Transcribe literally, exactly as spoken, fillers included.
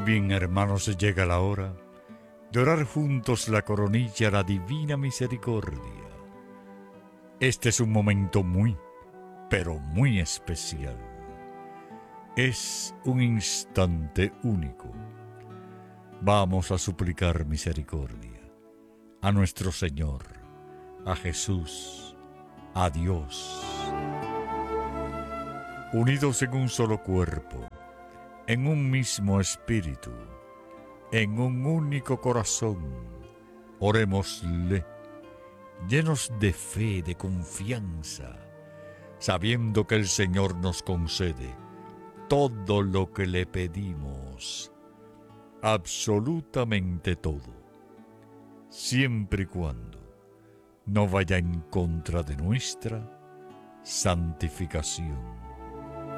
Bien, hermanos, llega la hora de orar juntos la coronilla a la divina misericordia. Este es un momento muy, pero muy especial. Es un instante único. Vamos a suplicar misericordia a nuestro Señor, a Jesús, a Dios. Unidos en un solo cuerpo, en un mismo espíritu, en un único corazón, orémosle, llenos de fe, de confianza, sabiendo que el Señor nos concede todo lo que le pedimos, absolutamente todo, siempre y cuando no vaya en contra de nuestra santificación.